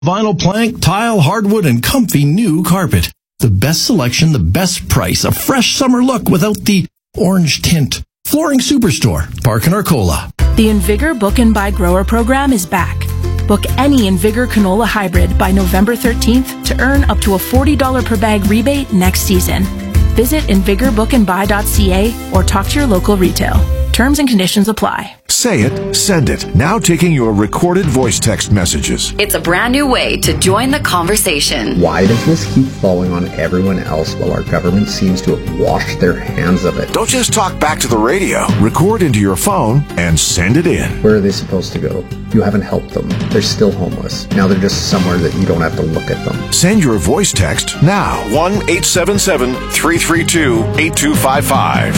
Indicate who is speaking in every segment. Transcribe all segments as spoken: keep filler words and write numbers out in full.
Speaker 1: Vinyl plank, tile, hardwood, and comfy new carpet. The best selection, the best price, a fresh summer look without the orange tint. Flooring Superstore, Park and Arcola.
Speaker 2: The Invigor Book and Buy Grower program is back. Book any Invigor canola hybrid by November thirteenth to earn up to a forty dollars per bag rebate next season. Visit invigor book and buy dot c a or talk to your local retail. Terms and conditions apply.
Speaker 3: Say it, send it. Now taking your recorded voice text messages.
Speaker 4: It's a brand new way to join the conversation.
Speaker 5: Why does this keep falling on everyone else while our government seems to have washed their hands of it?
Speaker 3: Don't just talk back to the radio. Record into your phone and send it in.
Speaker 5: Where are they supposed to go? You haven't helped them. They're still homeless. Now they're just somewhere that you don't have to look at them.
Speaker 3: Send your voice text now. one eight seven seven, three three two, eight two five five.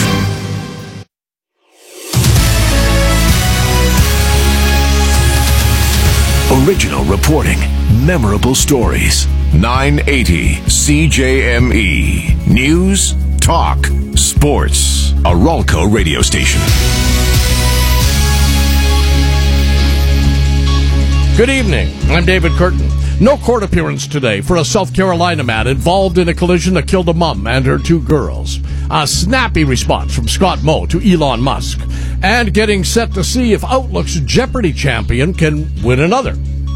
Speaker 3: Original reporting, memorable stories. nine eighty C J M E. News, talk, sports. A Ralco radio station.
Speaker 6: Good evening. I'm David Curtin. No court appearance today for a South Carolina man involved in a collision that killed a mom and her two girls. A snappy response from Scott Moe to Elon Musk. And getting set to see if Outlook's Jeopardy champion can win another.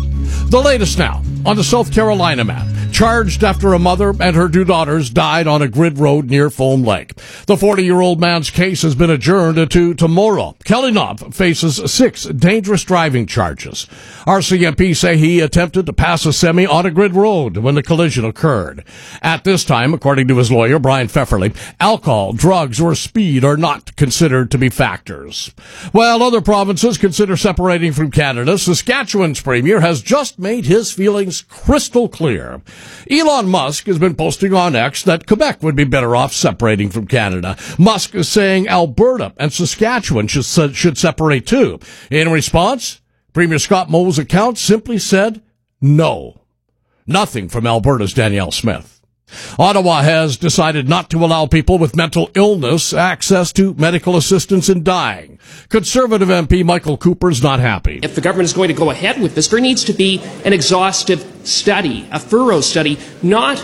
Speaker 6: The latest now on the South Carolina man, charged after a mother and her two daughters died on a grid road near Foam Lake. The forty-year-old man's case has been adjourned to tomorrow. Kelly Knopf faces six dangerous driving charges. R C M P say he attempted to pass a semi on a grid road when the collision occurred. At this time, according to his lawyer, Brian Pfefferly, alcohol, drugs, or speed are not considered to be factors. While other provinces consider separating from Canada, Saskatchewan's premier has just made his feelings crystal clear. Elon Musk has been posting on X that Quebec would be better off separating from Canada. Musk is saying Alberta and Saskatchewan should, should separate too. In response, Premier Scott Moe's account simply said no. Nothing from Alberta's Danielle Smith. Ottawa has decided not to allow people with mental illness access to medical assistance in dying. Conservative M P Michael Cooper's not happy.
Speaker 7: If the government is going to go ahead with this, there needs to be an exhaustive study, a thorough study, not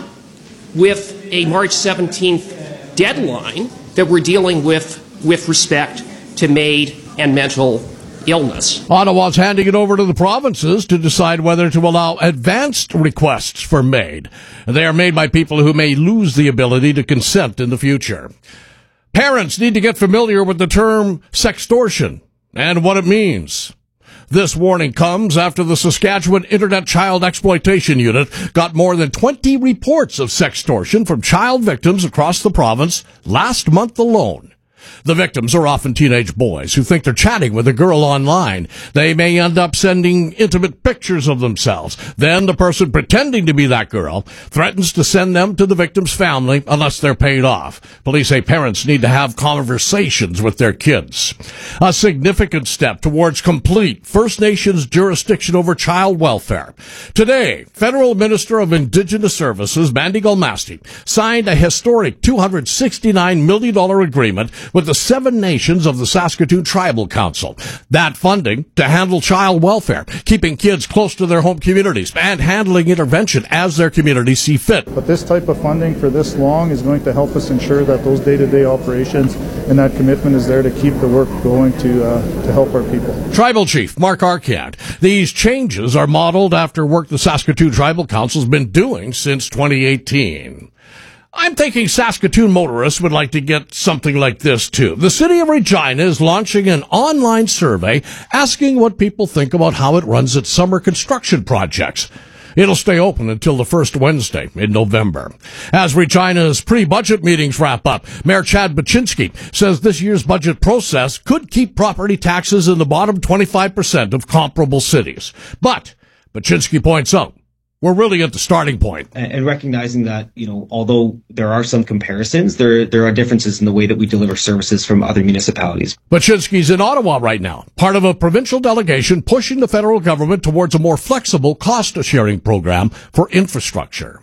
Speaker 7: with a March seventeenth deadline that we're dealing with with respect to MAID and mental illness.
Speaker 6: Ottawa's handing it over to the provinces to decide whether to allow advanced requests for MAID. They are made by people who may lose the ability to consent in the future. Parents need to get familiar with the term sextortion and what it means. This warning comes after the Saskatchewan Internet Child Exploitation Unit got more than twenty reports of sextortion from child victims across the province last month alone. The victims are often teenage boys who think they're chatting with a girl online. They may end up sending intimate pictures of themselves. Then the person pretending to be that girl threatens to send them to the victim's family unless they're paid off. Police say parents need to have conversations with their kids. A significant step towards complete First Nations jurisdiction over child welfare. Today, Federal Minister of Indigenous Services, Mandy Galmasti, signed a historic two hundred sixty-nine million dollars agreement with the seven nations of the Saskatoon Tribal Council. That funding to handle child welfare, keeping kids close to their home communities, and handling intervention as their communities see fit.
Speaker 8: But this type of funding for this long is going to help us ensure that those day-to-day operations and that commitment is there to keep the work going to uh, to help our people.
Speaker 6: Tribal Chief Mark Arcand. These changes are modeled after work the Saskatoon Tribal Council has been doing since twenty eighteen. I'm thinking Saskatoon motorists would like to get something like this, too. The city of Regina is launching an online survey asking what people think about how it runs its summer construction projects. It'll stay open until the first Wednesday in November. As Regina's pre-budget meetings wrap up, Mayor Chad Baczynski says this year's budget process could keep property taxes in the bottom twenty-five percent of comparable cities. But Baczynski points out, we're really at the starting point.
Speaker 9: And recognizing that, you know, although there are some comparisons, there there are differences in the way that we deliver services from other municipalities.
Speaker 6: Baczynski's in Ottawa right now, part of a provincial delegation pushing the federal government towards a more flexible cost-sharing program for infrastructure.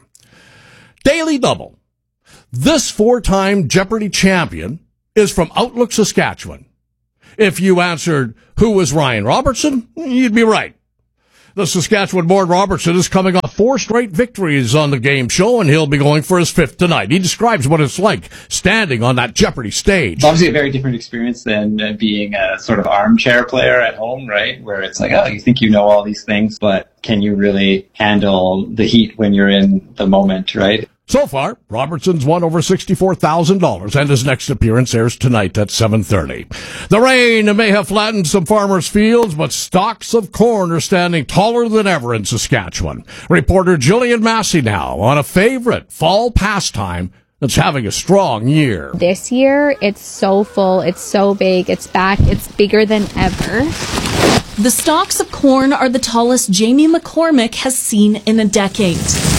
Speaker 6: Daily Double. This four-time Jeopardy champion is from Outlook, Saskatchewan. If you answered, who was Ryan Robertson? You'd be right. The Saskatchewan-born Robertson is coming off four straight victories on the game show, and he'll be going for his fifth tonight. He describes what it's like standing on that Jeopardy stage.
Speaker 10: It's obviously a very different experience than uh, being a sort of armchair player at home, right? Where it's like, oh, you think you know all these things, but can you really handle the heat when you're in the moment, right?
Speaker 6: So far, Robertson's won over sixty-four thousand dollars, and his next appearance airs tonight at seven thirty. The rain may have flattened some farmers' fields, but stalks of corn are standing taller than ever in Saskatchewan. Reporter Jillian Massey now on a favorite fall pastime that's having a strong year.
Speaker 11: This year, it's so full, it's so big, it's back, it's bigger than ever.
Speaker 12: The stalks of corn are the tallest Jamie McCormick has seen in a decade.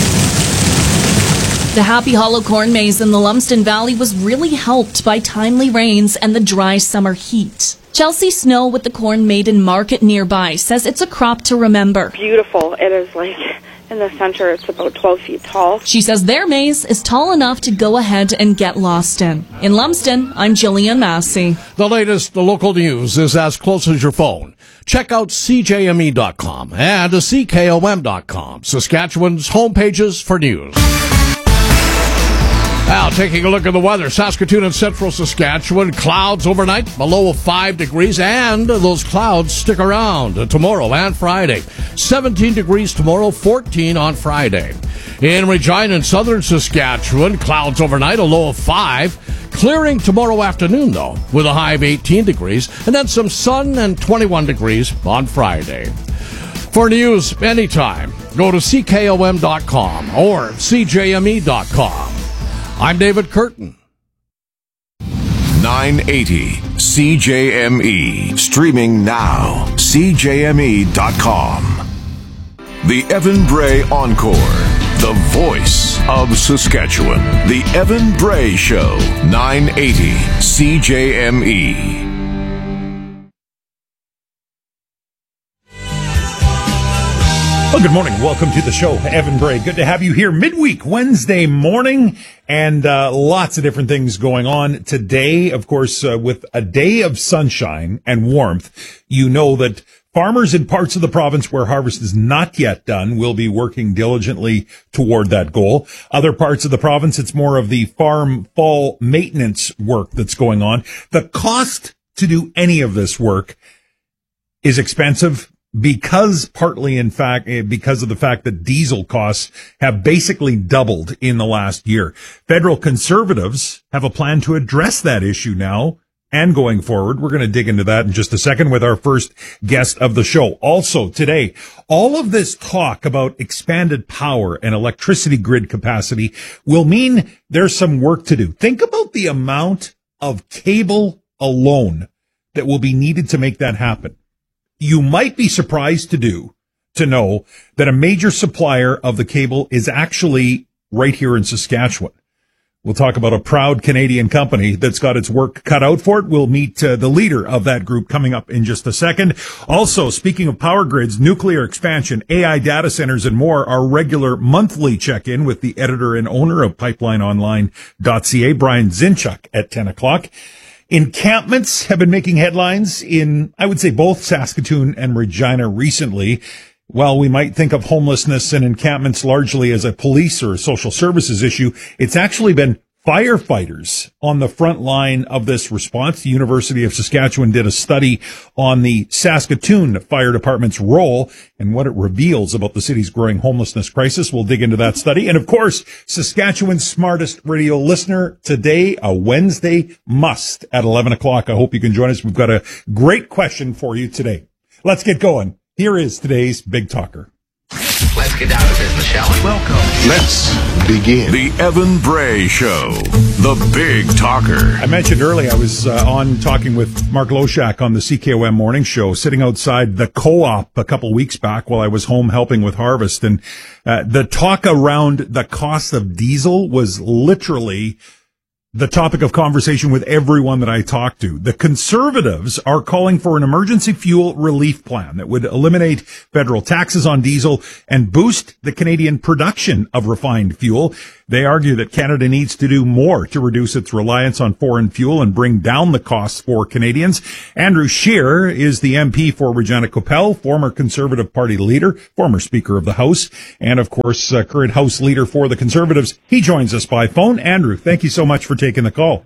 Speaker 12: The Happy Hollow corn maze in the Lumsden Valley was really helped by timely rains and the dry summer heat. Chelsea Snow with the Corn Maiden Market nearby says it's a crop to remember.
Speaker 13: Beautiful. It is like in the center, it's about twelve feet tall.
Speaker 12: She says their maze is tall enough to go ahead and get lost in. In Lumsden, I'm Jillian Massey.
Speaker 6: The latest, the local news is as close as your phone. Check out C J M E dot com and C K O M dot com, Saskatchewan's homepages for news. Now, taking a look at the weather, Saskatoon and central Saskatchewan, clouds overnight, a low of five degrees, and those clouds stick around tomorrow and Friday. seventeen degrees tomorrow, fourteen on Friday. In Regina and southern Saskatchewan, clouds overnight, a low of five. Clearing tomorrow afternoon, though, with a high of eighteen degrees, and then some sun and twenty-one degrees on Friday. For news anytime, go to C K O M dot com or C J M E dot com. I'm David Curtin.
Speaker 3: nine eighty C J M E. Streaming now. C J M E dot com. The Evan Bray Encore. The voice of Saskatchewan. The Evan Bray Show. nine eighty C J M E.
Speaker 14: Well, good morning. Welcome to the show. Evan Bray. Good to have you here midweek Wednesday morning, and uh, lots of different things going on today. Of course, uh, with a day of sunshine and warmth, you know that farmers in parts of the province where harvest is not yet done will be working diligently toward that goal. Other parts of the province, it's more of the farm fall maintenance work that's going on. The cost to do any of this work is expensive, because partly, in fact, because of the fact that diesel costs have basically doubled in the last year. Federal Conservatives have a plan to address that issue now and going forward. We're going to dig into that in just a second with our first guest of the show. Also today, all of this talk about expanded power and electricity grid capacity will mean there's some work to do. Think about the amount of cable alone that will be needed to make that happen. You might be surprised to do, to know that a major supplier of the cable is actually right here in Saskatchewan. We'll talk about a proud Canadian company that's got its work cut out for it. We'll meet uh, the leader of that group coming up in just a second. Also, speaking of power grids, nuclear expansion, A I data centers, and more, our regular monthly check-in with the editor and owner of pipeline online dot c a, Brian Zinchuk, at ten o'clock. Encampments have been making headlines in, I would say, both Saskatoon and Regina recently. While we might think of homelessness and encampments largely as a police or a social services issue, it's actually been firefighters on the front line of this response. The University of Saskatchewan did a study on the Saskatoon Fire Department's role and what it reveals about the city's growing homelessness crisis. We'll dig into that study. And of course, Saskatchewan's smartest radio listener today, a Wednesday must at eleven o'clock. I hope you can join us. We've got a great question for you today. Let's get going. Here is today's Big Talker.
Speaker 15: Let's get down to business, shall we?
Speaker 3: Welcome. Let's begin. The Evan Bray Show. The Big Talker.
Speaker 14: I mentioned earlier I was uh, on talking with Mark Loshak on the C K O M Morning Show, sitting outside the co-op a couple weeks back while I was home helping with harvest. And uh, the talk around the cost of diesel was literally the topic of conversation with everyone that I talk to. The Conservatives are calling for an emergency fuel relief plan that would eliminate federal taxes on diesel and boost the Canadian production of refined fuel. They argue that Canada needs to do more to reduce its reliance on foreign fuel and bring down the costs for Canadians. Andrew Scheer is the M P for Regina-Qu'Appelle, former Conservative Party leader, former Speaker of the House, and of course, uh, current House leader for the Conservatives. He joins us by phone. Andrew, thank you so much for taking the call.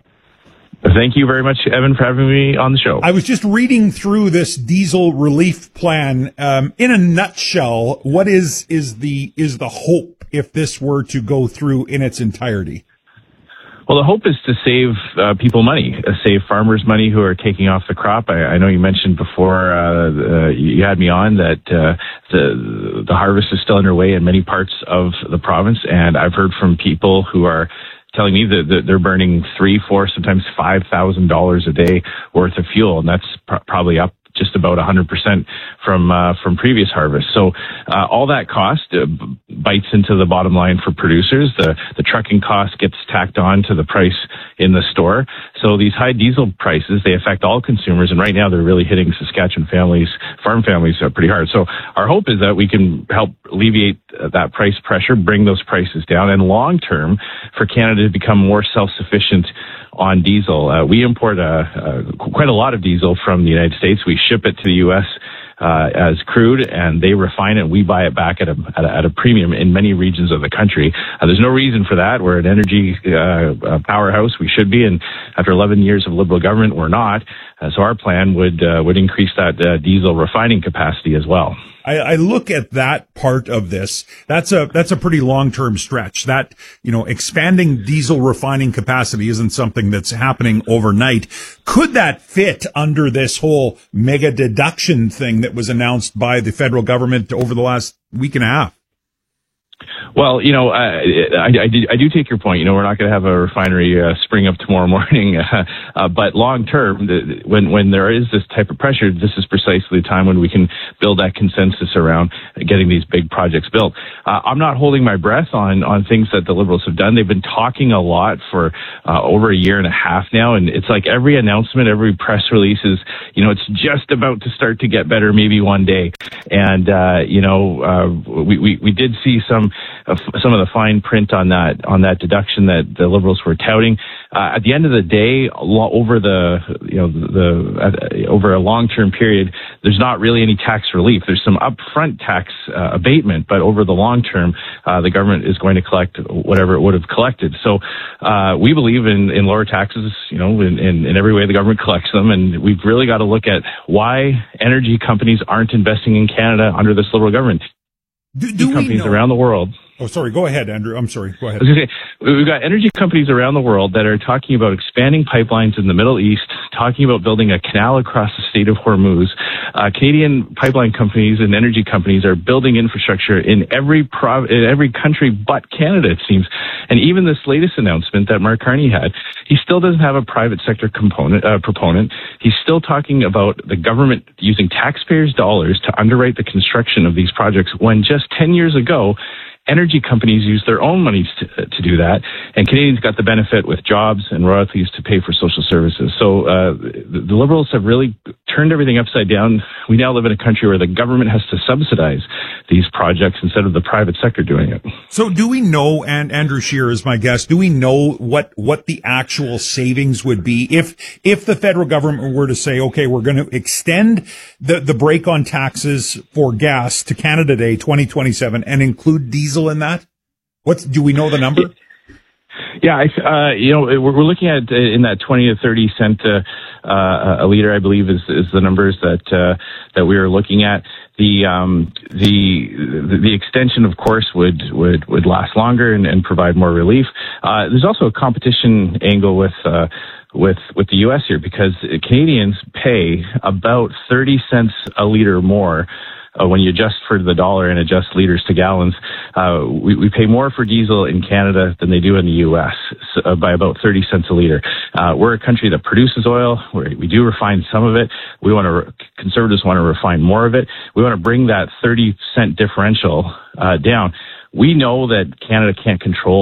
Speaker 16: Thank you very much, Evan, for having me on the show.
Speaker 14: I was just reading through this diesel relief plan. Um, in a nutshell, what is is the is the hope if this were to go through in its entirety?
Speaker 16: Well, the hope is to save uh, people money, uh, save farmers money who are taking off the crop. I, I know you mentioned before uh, uh, you had me on that uh, the the harvest is still underway in many parts of the province, and I've heard from people who are telling me that, that they're burning three, four, sometimes five thousand dollars a day worth of fuel, and that's pr- probably up just about one hundred percent from uh, from previous harvests. So uh, all that cost uh, bites into the bottom line for producers. The the trucking cost gets tacked on to the price in the store. So these high diesel prices, they affect all consumers, and right now they're really hitting Saskatchewan families, farm families, uh, pretty hard. So our hope is that we can help alleviate uh, that price pressure, bring those prices down, and long term for Canada to become more self-sufficient on diesel. Uh, we import a, a, quite a lot of diesel from the United States. We ship it to the U S uh, as crude, and they refine it, and we buy it back at a, at a, at a premium in many regions of the country. Uh, there's no reason for that. We're an energy uh, powerhouse. We should be, and after eleven years of Liberal government, we're not. Uh, so our plan would uh, would increase that uh, diesel refining capacity as well.
Speaker 14: I, I look at that part of this. That's a that's a pretty long-term stretch. That, you know, expanding diesel refining capacity isn't something that's happening overnight. Could that fit under this whole mega deduction thing that was announced by the federal government over the last week and a half?
Speaker 16: Well, you know, uh, I, I, do, I do take your point. You know, we're not going to have a refinery uh, spring up tomorrow morning. Uh, uh, but long term, the, when when there is this type of pressure, this is precisely the time when we can build that consensus around getting these big projects built. Uh, I'm not holding my breath on on things that the Liberals have done. They've been talking a lot for uh, over a year and a half now, and it's like every announcement, every press release is, you know, it's just about to start to get better, maybe one day. And uh, you know, uh, we, we we did see some. Uh, some of the fine print on that on that deduction that the Liberals were touting. Uh, at the end of the day, over the you know the uh, over a long term period, there's not really any tax relief. There's some upfront tax uh, abatement, but over the long term, uh, the government is going to collect whatever it would have collected. So uh, we believe in, in lower taxes, you know, in, in, in every way the government collects them, and we've really got to look at why energy companies aren't investing in Canada under this Liberal government.
Speaker 14: Do, do
Speaker 16: companies
Speaker 14: we know-
Speaker 16: around the world.
Speaker 14: Oh, sorry. Go ahead, Andrew. I'm sorry. Go ahead.
Speaker 16: I was gonna say, we've got energy companies around the world that are talking about expanding pipelines in the Middle East, talking about building a canal across the Strait of Hormuz. Uh, Canadian pipeline companies and energy companies are building infrastructure in every prov- in every country but Canada, it seems. And even this latest announcement that Mark Carney had, he still doesn't have a private sector component uh, proponent. He's still talking about the government using taxpayers' dollars to underwrite the construction of these projects, when just ten years ago, energy companies use their own monies to, to do that, and Canadians got the benefit with jobs and royalties to pay for social services. So uh, the, the Liberals have really turned everything upside down. We now live in a country where the government has to subsidize these projects instead of the private sector doing it.
Speaker 14: So do we know, and Andrew Scheer is my guest, do we know what, what the actual savings would be if if the federal government were to say, okay, we're going to extend the, the break on taxes for gas to Canada Day twenty twenty-seven and include diesel in that? What's, do we know the number?
Speaker 16: Yeah, I, uh, you know, we're, we're looking at uh, in that twenty to thirty cent uh, uh, a liter, I believe, is, is the numbers that uh, that we are looking at. The um, the the extension, of course, would would, would last longer and, and provide more relief. Uh, there's also a competition angle with. Uh, with with the U S here, because Canadians pay about thirty cents a liter more. Uh, when you adjust for the dollar and adjust liters to gallons, uh, we, we pay more for diesel in Canada than they do in the U S, so, uh, by about thirty cents a liter. Uh, we're a country that produces oil. We're, we do refine some of it. We want to, re- conservatives want to refine more of it. We want to bring that thirty cent differential uh, down. We know that Canada can't control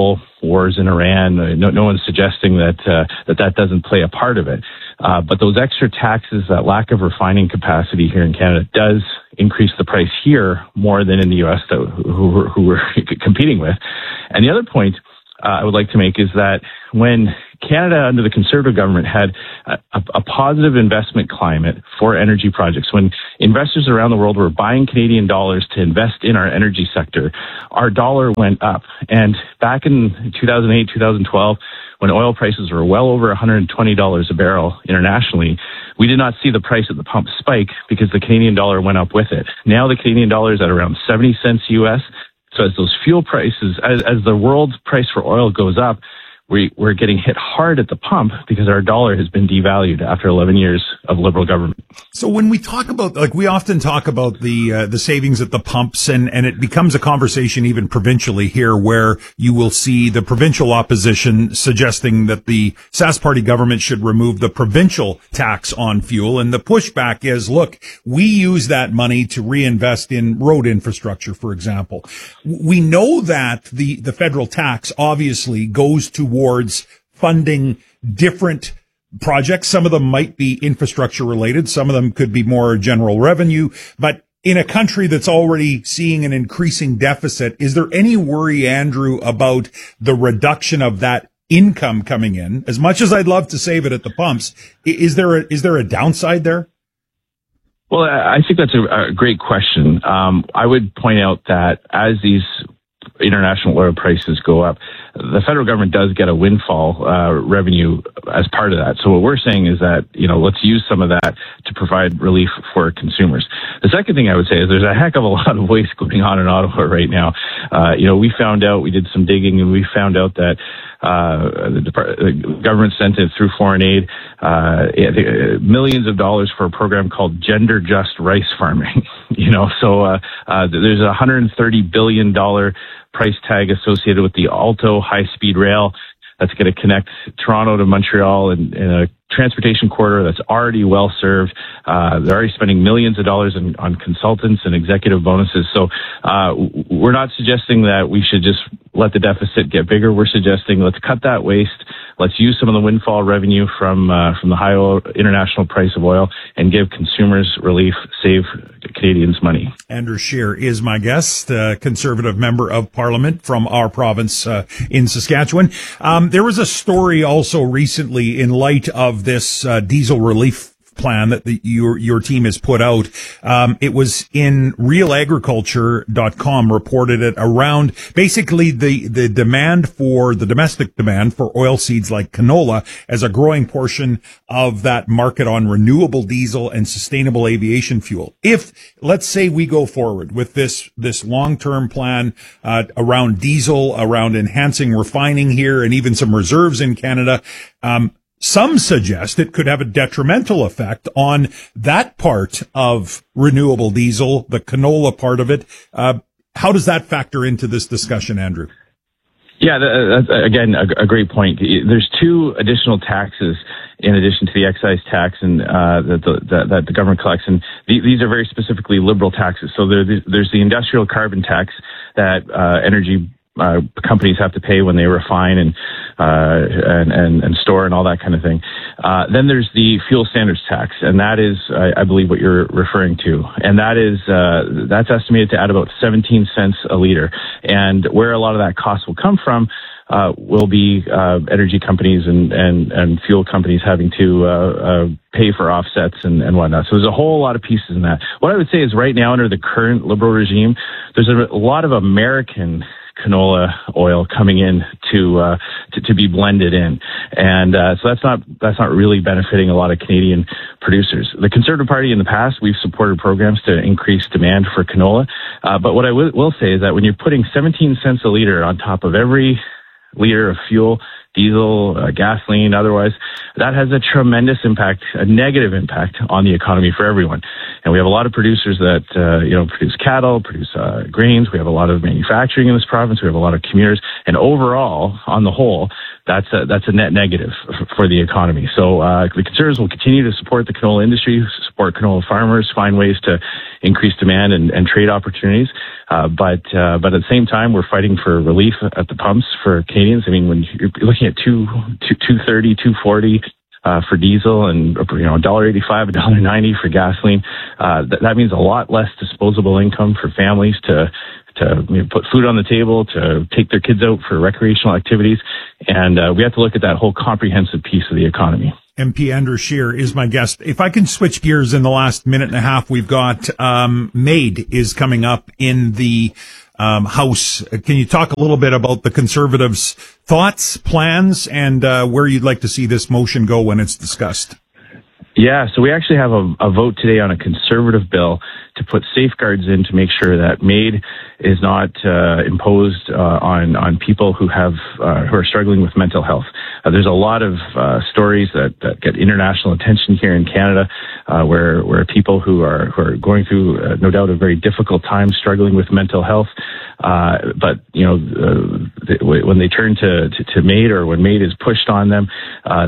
Speaker 16: wars in Iran. No, no one's suggesting that, uh, that that doesn't play a part of it. Uh, but those extra taxes, that lack of refining capacity here in Canada does increase the price here more than in the U S that, who, who we're competing with. And the other point uh, I would like to make is that when Canada under the Conservative government had a, a positive investment climate for energy projects, when investors around the world were buying Canadian dollars to invest in our energy sector, our dollar went up. And back in two thousand eight, two thousand twelve, when oil prices were well over one hundred twenty dollars a barrel internationally, we did not see the price at the pump spike because the Canadian dollar went up with it. Now the Canadian dollar is at around seventy cents U S. So as those fuel prices, as, as the world price for oil goes up, we, we're getting hit hard at the pump because our dollar has been devalued after eleven years of Liberal government.
Speaker 14: So when we talk about, like, we often talk about the uh, the savings at the pumps, and, and it becomes a conversation even provincially here, where you will see the provincial opposition suggesting that the Sask Party government should remove the provincial tax on fuel. And the pushback is, look, we use that money to reinvest in road infrastructure, for example. We know that the, the federal tax obviously goes towards funding different projects. Some of them might be infrastructure related. Some of them could be more general revenue. But in a country that's already seeing an increasing deficit, is there any worry, Andrew, about the reduction of that income coming in? As much as I'd love to save it at the pumps, is there a, is there a downside there?
Speaker 16: Well, I think that's a, a great question. Um, I would point out that as these international oil prices go up, the federal government does get a windfall uh, revenue as part of that. So what we're saying is that, you know, let's use some of that to provide relief for consumers. The second thing I would say is there's a heck of a lot of waste going on in Ottawa right now. Uh, you know, we found out, we did some digging, and we found out that uh, the, Depart- the government sent it through foreign aid, uh, millions of dollars for a program called Gender Just Rice Farming. You know, so uh, uh, there's a one hundred thirty billion dollars price tag associated with the Alto high-speed rail that's going to connect Toronto to Montreal in, in a transportation corridor that's already well served. Uh, they're already spending millions of dollars in, on consultants and executive bonuses. So uh, we're not suggesting that we should just let the deficit get bigger. We're suggesting let's cut that waste. Let's use some of the windfall revenue from uh, from the high oil, international price of oil, and give consumers relief, save Canadians money.
Speaker 14: Andrew Scheer is my guest, uh, Conservative Member of Parliament from our province uh, in Saskatchewan. Um, there was a story also recently in light of this uh, diesel relief plan that the, your your team has put out. Um, it was in real agriculture dot com, reported it around basically the, the demand for the domestic demand for oil seeds like canola as a growing portion of that market on renewable diesel and sustainable aviation fuel. If, let's say, we go forward with this, this long-term plan, uh, around diesel, around enhancing refining here and even some reserves in Canada, um, some suggest it could have a detrimental effect on that part of renewable diesel, the canola part of it. Uh, how does that factor into this discussion, Andrew?
Speaker 16: Yeah, that's, again, a, a great point. There's two additional taxes in addition to the excise tax and uh, that, the, that, that the government collects, and the, these are very specifically liberal taxes. So there, there's the industrial carbon tax that uh, energy Uh, companies have to pay when they refine and, uh, and, and, and store and all that kind of thing. Uh, then there's the fuel standards tax, and that is, I, I believe, what you're referring to. And that is, uh, that's estimated to add about seventeen cents a liter. And where a lot of that cost will come from, uh, will be, uh, energy companies and, and, and fuel companies having to, uh, uh, pay for offsets and, and whatnot. So there's a whole lot of pieces in that. What I would say is right now under the current Liberal regime, there's a, a lot of American canola oil coming in to, uh, to, to be blended in. And, uh, so that's not, that's not really benefiting a lot of Canadian producers. The Conservative Party in the past, we've supported programs to increase demand for canola. Uh, but what I w- will say is that when you're putting seventeen cents a liter on top of every liter of fuel, diesel, uh, gasoline, otherwise, that has a tremendous impact, a negative impact on the economy for everyone. And we have a lot of producers that, uh, you know, produce cattle, produce uh, grains. We have a lot of manufacturing in this province. We have a lot of commuters. And overall, on the whole, that's a, that's a net negative for the economy. So uh, the Conservatives will continue to support the canola industry, support canola farmers, find ways to increase demand and, and trade opportunities. Uh, but uh, but at the same time, we're fighting for relief at the pumps for Canadians. I mean, when you're looking at two two two thirty, two forty. Uh, for diesel and, you know, one dollar eighty-five, one dollar ninety for gasoline. Uh, th- that means a lot less disposable income for families to, to you know, put food on the table, to take their kids out for recreational activities. And, uh, we have to look at that whole comprehensive piece of the economy.
Speaker 14: M P Andrew Scheer is my guest. If I can switch gears in the last minute and a half, we've got, um, MAID is coming up in the, Um, House. Can you talk a little bit about the Conservatives' thoughts, plans, and uh, where you'd like to see this motion go when it's discussed?
Speaker 16: Yeah, so we actually have a, a vote today on a Conservative bill to put safeguards in to make sure that MAID is not uh, imposed uh, on on people who have uh, who are struggling with mental health. Uh, there's a lot of uh, stories that, that get international attention here in Canada, uh, where where people who are who are going through uh, no doubt a very difficult time struggling with mental health. Uh, but you know, uh, when they turn to, to to MAID, or when MAID is pushed on them, uh,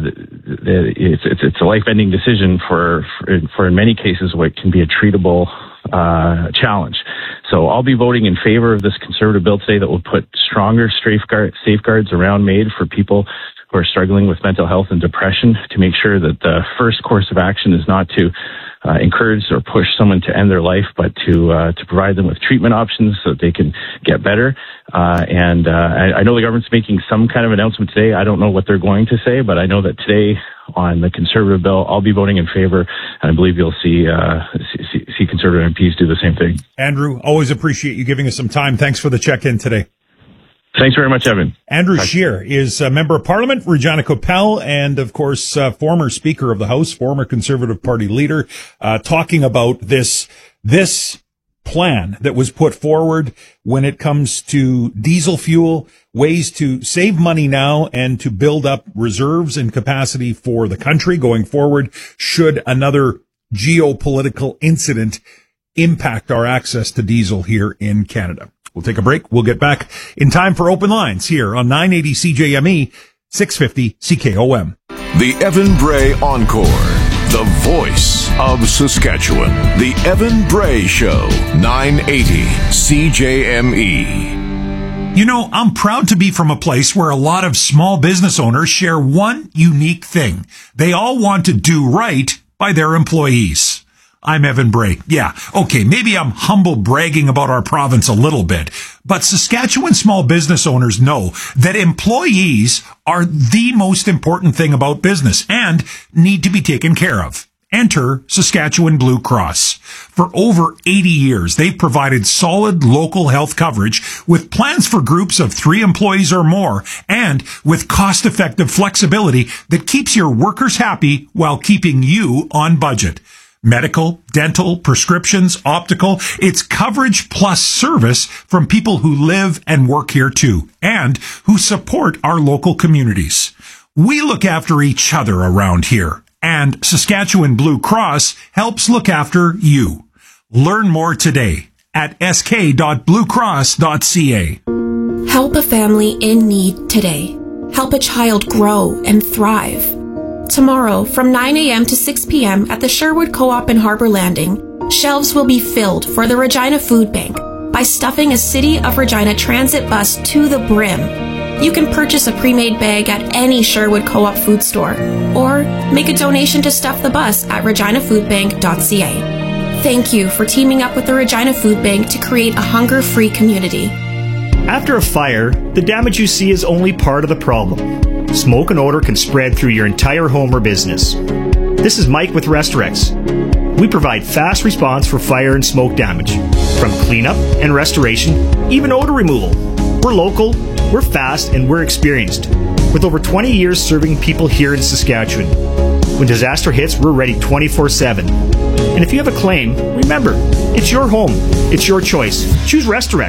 Speaker 16: it's it's it's a life-ending decision for for, for in many cases what can be a treatable uh, challenge. So I'll be voting in favor of this Conservative bill today that will put stronger safeguard, safeguards around MAID for people who are struggling with mental health and depression, to make sure that the first course of action is not to uh, encourage or push someone to end their life, but to uh, to provide them with treatment options so that they can get better. Uh, and uh, I, I know the government's making some kind of announcement today. I don't know what they're going to say, but I know that today on the Conservative bill, I'll be voting in favor, and I believe you'll see, uh, see, see Conservative M Ps do the same thing.
Speaker 14: Andrew, always appreciate you giving us some time. Thanks for the check-in today.
Speaker 16: Thanks very much, Evan.
Speaker 14: Andrew Scheer is a member of Parliament, Regina Coppell, and of course, uh, former Speaker of the House, former Conservative Party leader, uh, talking about this, this plan that was put forward when it comes to diesel fuel, ways to save money now and to build up reserves and capacity for the country going forward should another geopolitical incident impact our access to diesel here in Canada. We'll take a break. We'll get back in time for Open Lines here on nine eighty C J M E, six fifty C K O M.
Speaker 3: The Evan Bray Encore, the voice of Saskatchewan. The Evan Bray Show, nine eighty C J M E.
Speaker 14: You know, I'm proud to be from a place where a lot of small business owners share one unique thing. They all want to do right by their employees. I'm Evan Bray. Yeah, okay, maybe I'm humble bragging about our province a little bit, but Saskatchewan small business owners know that employees are the most important thing about business and need to be taken care of. Enter Saskatchewan Blue Cross. For over eighty years, they've provided solid local health coverage with plans for groups of three employees or more, and with cost-effective flexibility that keeps your workers happy while keeping you on budget. Medical, dental, prescriptions, optical, it's coverage plus service from people who live and work here too, and who support our local communities. We look after each other around here, and Saskatchewan Blue Cross helps look after you. Learn more today at s k dot blue cross dot c a.
Speaker 17: Help a family in need today. Help a child grow and thrive. Tomorrow, from nine a.m. to six p.m. at the Sherwood Co-op in Harbour Landing, shelves will be filled for the Regina Food Bank by stuffing a City of Regina transit bus to the brim. You can purchase a pre-made bag at any Sherwood Co-op food store, or make a donation to stuff the bus at regina food bank dot c a. Thank you for teaming up with the Regina Food Bank to create a hunger-free community.
Speaker 18: After a fire, the damage you see is only part of the problem. Smoke and odor can spread through your entire home or business. This is Mike with Restorex. We provide fast response for fire and smoke damage, from cleanup and restoration, even odor removal. We're local, we're fast, and we're experienced, with over twenty years serving people here in Saskatchewan. When disaster hits, we're ready twenty-four seven. And if you have a claim, remember, it's your home, it's your choice. Choose Restorex.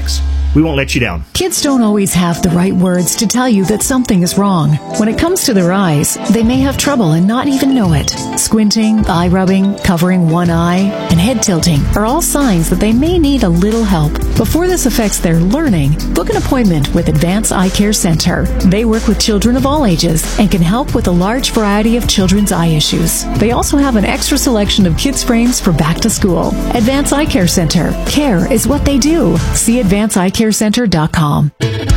Speaker 18: We won't let you down.
Speaker 19: Kids don't always have the right words to tell you that something is wrong. When it comes to their eyes, they may have trouble and not even know it. Squinting, eye rubbing, covering one eye, and head tilting are all signs that they may need a little help. Before this affects their learning, book an appointment with Advance Eye Care Center. They work with children of all ages and can help with a large variety of children's eye issues. They also have an extra selection of kids' frames for back to school. Advance Eye Care Center. Care is what they do. See advance eye care center dot com.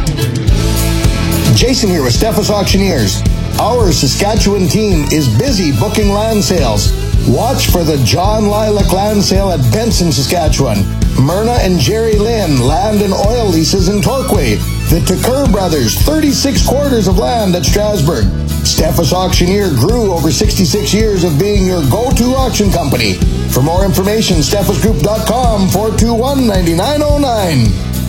Speaker 20: Jason here with Steffes Auctioneers. Our Saskatchewan team is busy booking land sales. Watch for the John Lilac Land Sale at Benson, Saskatchewan. Myrna and Jerry Lynn Land and Oil Leases in Torquay. The Tucker Brothers thirty-six quarters of land at Strasbourg. Steffes Auctioneer grew over sixty-six years of being your go-to auction company. For more information, steffes group dot com, four two one, nine nine zero nine.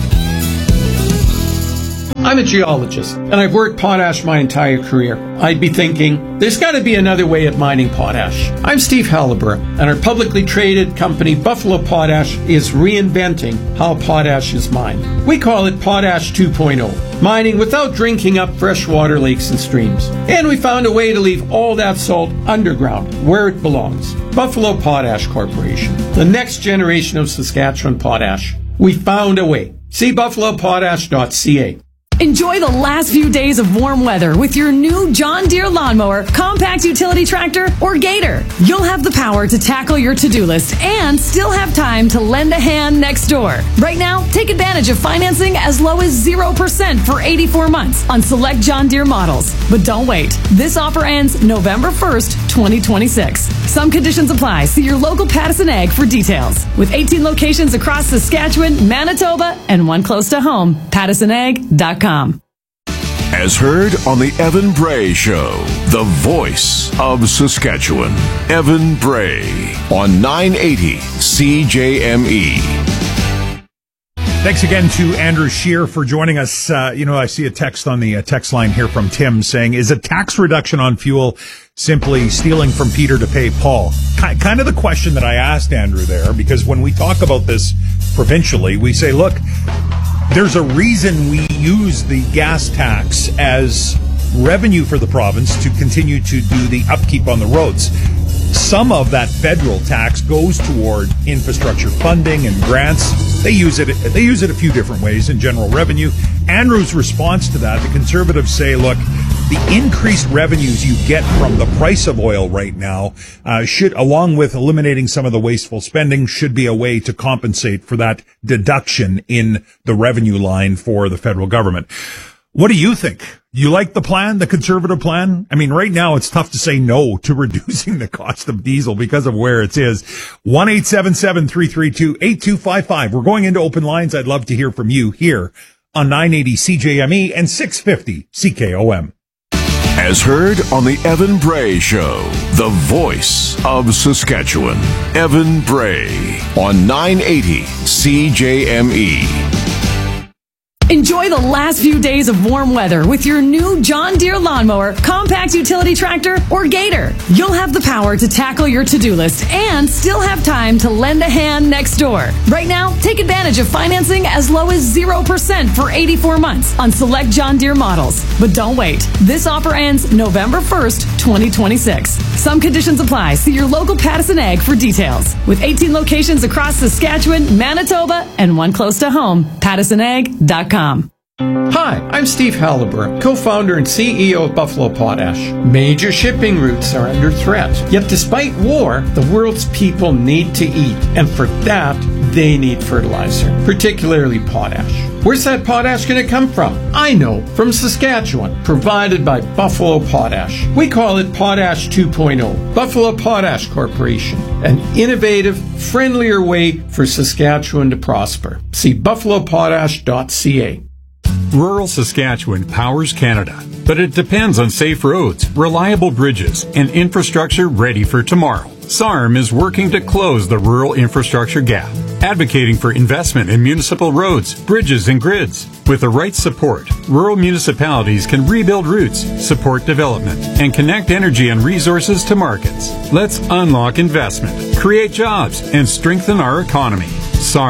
Speaker 21: I'm a geologist, and I've worked potash my entire career. I'd be thinking, there's got to be another way of mining potash. I'm Steve Halliburton, and our publicly traded company, Buffalo Potash, is reinventing how potash is mined. We call it Potash two point oh, mining without drinking up freshwater lakes and streams. And we found a way to leave all that salt underground, where it belongs. Buffalo Potash Corporation, the next generation of Saskatchewan potash. We found a way. See buffalo potash dot c a.
Speaker 22: Enjoy the last few days of warm weather with your new John Deere lawnmower, compact utility tractor, or Gator. You'll have the power to tackle your to-do list and still have time to lend a hand next door. Right now, take advantage of financing as low as zero percent for eighty-four months on select John Deere models. But don't wait. This offer ends November first, twenty twenty-six. Some conditions apply. See your local Pattison Ag for details. With eighteen locations across Saskatchewan, Manitoba, and one close to home, pattison ag dot com.
Speaker 3: As heard on the Evan Bray Show, the voice of Saskatchewan. Evan Bray on nine eighty C J M E.
Speaker 14: Thanks again to Andrew Scheer for joining us. Uh, you know, I see a text on the uh, text line here from Tim saying, is a tax reduction on fuel simply stealing from Peter to pay Paul? K- kind of the question that I asked Andrew there, because when we talk about this provincially, we say, look, there's a reason we use the gas tax as revenue for the province to continue to do the upkeep on the roads. Some of that federal tax goes toward infrastructure funding and grants. They use it, they use it a few different ways in general revenue. Andrew's response to that, the Conservatives say, look, the increased revenues you get from the price of oil right now uh, should, along with eliminating some of the wasteful spending, should be a way to compensate for that deduction in the revenue line for the federal government. What do you think? You like the plan, the Conservative plan? I mean, right now it's tough to say no to reducing the cost of diesel because of where it is. one eight seven seven, three three two, eight two five five. We're going into open lines. I'd love to hear from you here on nine eighty C J M E and six fifty C K O M.
Speaker 3: As heard on the Evan Bray Show, the voice of Saskatchewan. Evan Bray on nine eighty C J M E.
Speaker 22: Enjoy the last few days of warm weather with your new John Deere lawnmower, compact utility tractor, or Gator. You'll have the power to tackle your to-do list and still have time to lend a hand next door. Right now, take advantage of financing as low as zero percent for eighty-four months on select John Deere models. But don't wait. This offer ends November first, twenty twenty-six. Some conditions apply. See your local Pattison Ag for details. With eighteen locations across Saskatchewan, Manitoba, and one close to home, pattison ag dot com.
Speaker 21: Hi, I'm Steve Halliburton, co-founder and C E O of Buffalo Potash. Major shipping routes are under threat. Yet despite war, the world's people need to eat. And for that, they need fertilizer, particularly potash. Where's that potash going to come from? I know, from Saskatchewan, provided by Buffalo Potash. We call it Potash two point oh. Buffalo Potash Corporation, an innovative, friendlier way for Saskatchewan to prosper. See buffalo potash dot c a.
Speaker 23: Rural Saskatchewan powers Canada, but it depends on safe roads, reliable bridges, and infrastructure ready for tomorrow. S A R M is working to close the rural infrastructure gap, advocating for investment in municipal roads, bridges, and grids. With the right support, rural municipalities can rebuild routes, support development, and connect energy and resources to markets. Let's unlock investment, create jobs, and strengthen our economy. S A R M.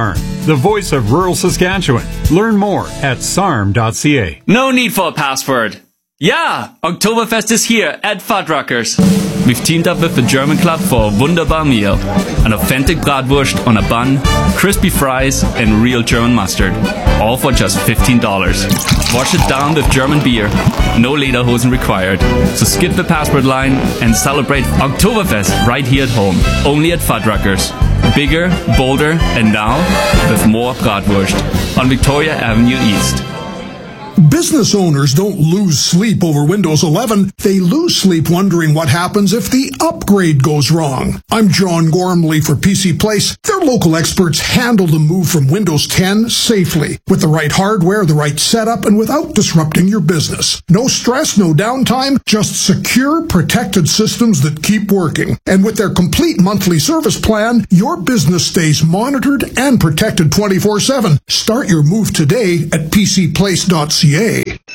Speaker 23: the voice of rural Saskatchewan. Learn more at S A R M dot C A.
Speaker 1: No need for a password. Yeah, Oktoberfest is here at Fuddruckers. We've teamed up with the German Club for a wunderbar meal. An authentic bratwurst on a bun, crispy fries, and real German mustard. All for just fifteen dollars. Wash it down with German beer. No lederhosen required. So skip the password line and celebrate Oktoberfest right here at home. Only at Fuddruckers. Bigger, bolder, and now with more bratwurst on Victoria Avenue East.
Speaker 2: Business owners don't lose sleep over Windows eleven. They lose sleep wondering what happens if the upgrade goes wrong. I'm John Gormley for P C Place. Their local experts handle the move from Windows ten safely, with the right hardware, the right setup, and without disrupting your business. No stress, no downtime, just secure, protected systems that keep working. And with their complete monthly service plan, your business stays monitored and protected twenty-four seven. Start your move today at P C place dot C A.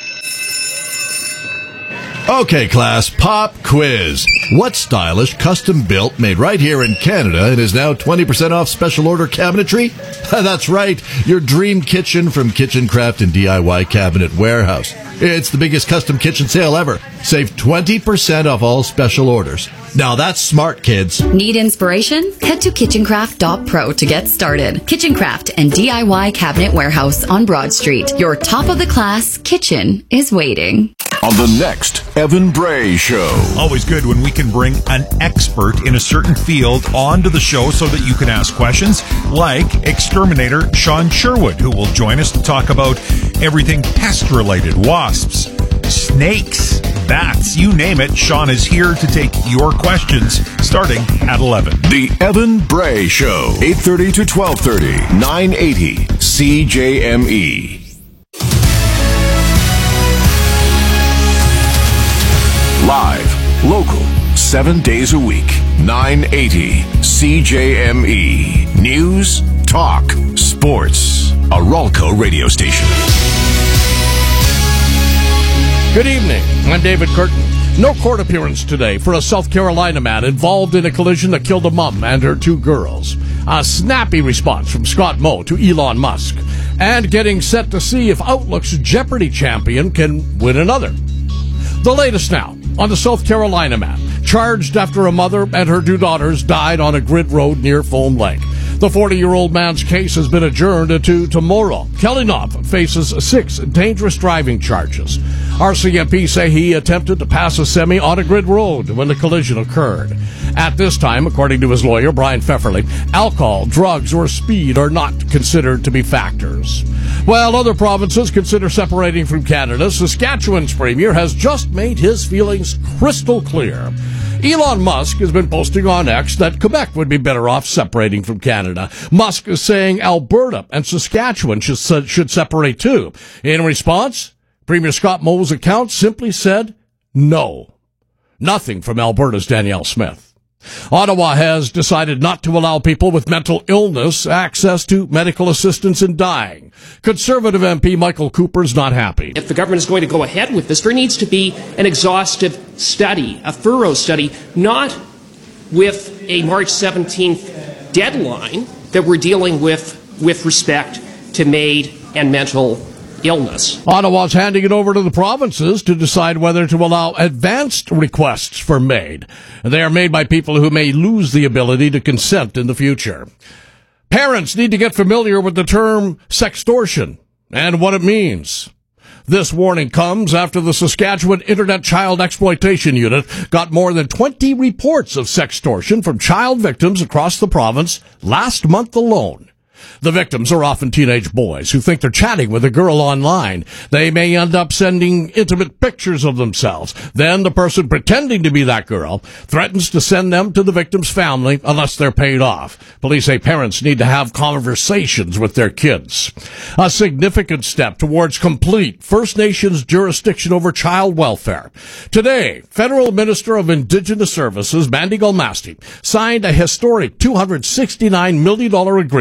Speaker 4: Okay, class, pop quiz. What stylish, custom-built, made right here in Canada and is now twenty percent off special order cabinetry? That's right, your dream kitchen from Kitchen Craft and D I Y Cabinet Warehouse. It's the biggest custom kitchen sale ever. Save twenty percent off all special orders. Now that's smart, kids.
Speaker 24: Need inspiration? Head to kitchen craft dot pro to get started. Kitchen Craft and D I Y Cabinet Warehouse on Broad Street. Your top-of-the-class kitchen is waiting.
Speaker 3: On the next Evan Bray Show.
Speaker 14: Always good when we can bring an expert in a certain field onto the show so that you can ask questions, like exterminator Sean Sherwood, who will join us to talk about everything pest-related, wasps, snakes, bats, you name it. Sean is here to take your questions starting at eleven.
Speaker 3: The Evan Bray Show, eight thirty to twelve thirty, nine eighty C J M E. Live, local, seven days a week, nine eighty C J M E. News, talk, sports. A Ralco radio station.
Speaker 6: Good evening. I'm David Curtin. No court appearance today for a South Carolina man involved in a collision that killed a mom and her two girls. A snappy response from Scott Moe to Elon Musk. And getting set to see if Outlook's Jeopardy champion can win another. The latest now on the South Carolina man, charged after a mother and her two daughters died on a grid road near Foam Lake. The forty-year-old man's case has been adjourned to tomorrow. Kelly Knopf faces six dangerous driving charges. R C M P say he attempted to pass a semi on a grid road when the collision occurred. At this time, according to his lawyer, Brian Pfefferly, alcohol, drugs, or speed are not considered to be factors. While other provinces consider separating from Canada, Saskatchewan's premier has just made his feelings crystal clear. Elon Musk has been posting on X that Quebec would be better off separating from Canada. Musk is saying Alberta and Saskatchewan should, should separate too. In response, Premier Scott Moe's account simply said no. Nothing from Alberta's Danielle Smith. Ottawa has decided not to allow people with mental illness access to medical assistance in dying. Conservative M P Michael Cooper's not happy.
Speaker 7: If the government is going to go ahead with this, there needs to be an exhaustive study, a thorough study, not with a March seventeenth deadline that we're dealing with with respect to MAID and mental illness.
Speaker 6: Ottawa's handing it over to the provinces to decide whether to allow advanced requests for MAID. They are made by people who may lose the ability to consent in the future. Parents need to get familiar with the term sextortion and what it means. This warning comes after the Saskatchewan Internet Child Exploitation Unit got more than twenty reports of sextortion from child victims across the province last month alone. The victims are often teenage boys who think they're chatting with a girl online. They may end up sending intimate pictures of themselves. Then the person pretending to be that girl threatens to send them to the victim's family unless they're paid off. Police say parents need to have conversations with their kids. A significant step towards complete First Nations jurisdiction over child welfare. Today, Federal Minister of Indigenous Services, Mandy Galmasti, signed a historic two hundred sixty-nine million dollars agreement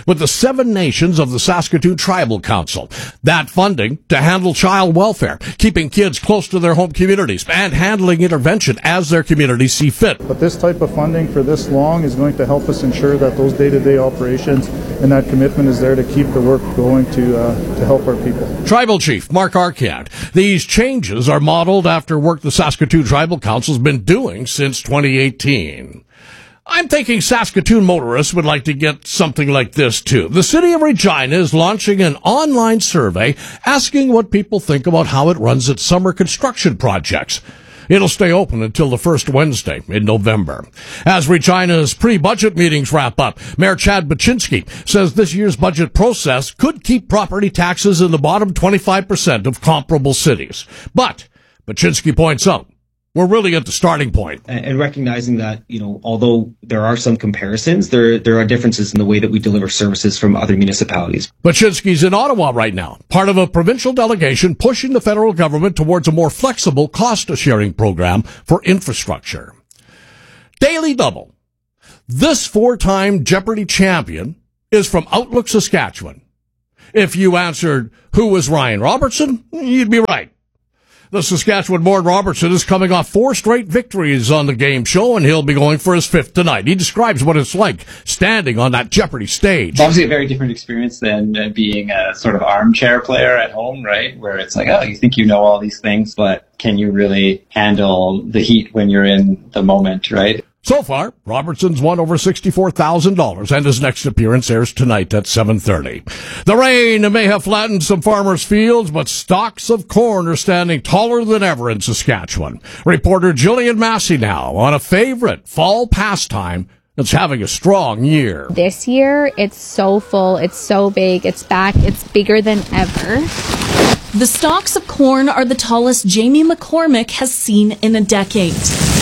Speaker 6: with the Seven Nations of the Saskatoon Tribal Council. That funding to handle child welfare, keeping kids close to their home communities, and handling intervention as their communities see fit.
Speaker 5: But this type of funding for this long is going to help us ensure that those day-to-day operations and that commitment is there to keep the work going to uh, to help our people.
Speaker 6: Tribal Chief Mark Arcand. These changes are modeled after work the Saskatoon Tribal Council's been doing since twenty eighteen. I'm thinking Saskatoon motorists would like to get something like this, too. The City of Regina is launching an online survey asking what people think about how it runs its summer construction projects. It'll stay open until the first Wednesday in November. As Regina's pre-budget meetings wrap up, Mayor Chad Baczynski says this year's budget process could keep property taxes in the bottom twenty-five percent of comparable cities. But Baczynski points out, we're really at the starting point.
Speaker 8: And recognizing that, you know, although there are some comparisons, there there are differences in the way that we deliver services from other municipalities.
Speaker 6: Baczynski's in Ottawa right now, part of a provincial delegation pushing the federal government towards a more flexible cost-sharing program for infrastructure. Daily Double. This four-time Jeopardy champion is from Outlook, Saskatchewan. If you answered, who was Ryan Robertson, you'd be right. The Saskatchewan-born Robertson is coming off four straight victories on the game show, and he'll be going for his fifth tonight. He describes what it's like standing on that Jeopardy stage.
Speaker 9: It's obviously a very different experience than uh, being a sort of armchair player at home, right? Where it's like, oh, you think you know all these things, but can you really handle the heat when you're in the moment, right?
Speaker 6: So far, Robertson's won over sixty-four thousand dollars, and his next appearance airs tonight at seven thirty. The rain may have flattened some farmers' fields, but stalks of corn are standing taller than ever in Saskatchewan. Reporter Jillian Massey now on a favorite fall pastime that's having a strong year.
Speaker 11: This year, it's so full, it's so big, it's back, it's bigger than ever.
Speaker 12: The stalks of corn are the tallest Jamie McCormick has seen in a decade.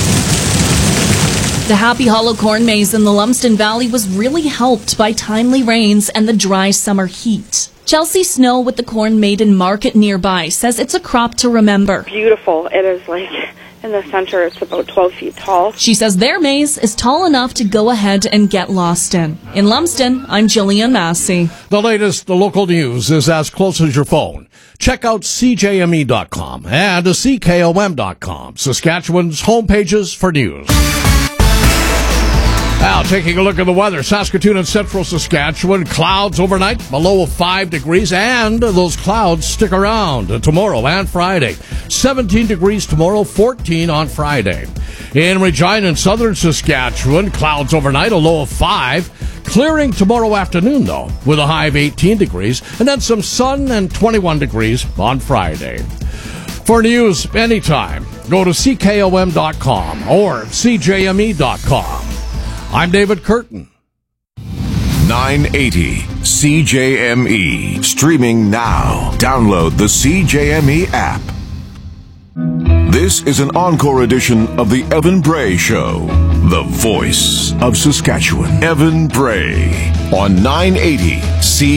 Speaker 12: The Happy Hollow corn maze in the Lumsden Valley was really helped by timely rains and the dry summer heat. Chelsea Snow with the Corn Maiden Market nearby says it's a crop to remember.
Speaker 13: Beautiful. It is like in the center, it's about twelve feet tall.
Speaker 12: She says their maze is tall enough to go ahead and get lost in. In Lumsden, I'm Jillian Massey.
Speaker 6: The latest the local news is as close as your phone. Check out C J M E dot com and C K O M dot com, Saskatchewan's homepages for news. Now, taking a look at the weather, Saskatoon and central Saskatchewan, clouds overnight, a low of five degrees, and those clouds stick around tomorrow and Friday. seventeen degrees tomorrow, fourteen on Friday. In Regina and southern Saskatchewan, clouds overnight, a low of five. Clearing tomorrow afternoon, though, with a high of eighteen degrees, and then some sun and twenty-one degrees on Friday. For news anytime, go to C K O M dot com or C J M E dot com. I'm David Curtin.
Speaker 3: nine eighty C J M E. Streaming now. Download the C J M E app. This is an encore edition of the Evan Bray Show. The voice of Saskatchewan. Evan Bray on nine eighty C J M E.